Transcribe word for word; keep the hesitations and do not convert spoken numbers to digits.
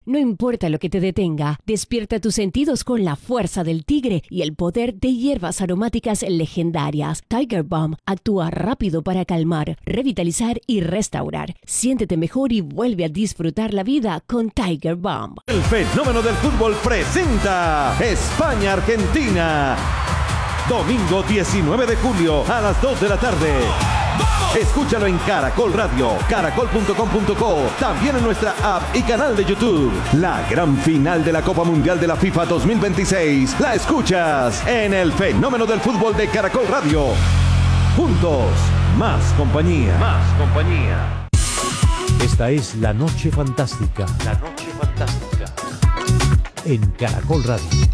No importa lo que te detenga, despierta tus sentidos con la fuerza del tigre y el poder de hierbas aromáticas legendarias. Tiger Balm actúa rápido para calmar, revitalizar y restaurar. Siéntete mejor y vuelve a disfrutar la vida con Tiger Balm. El fenómeno del fútbol presenta España-Argentina. Domingo diecinueve de julio a las dos de la tarde. Escúchalo en Caracol Radio, caracol punto com punto co, también en nuestra app y canal de YouTube. La gran final de la Copa Mundial de la FIFA dos mil veintiséis la escuchas en el fenómeno del fútbol de Caracol Radio. Juntos, más compañía. Más compañía. Esta es La Noche Fantástica. La Noche Fantástica. En Caracol Radio.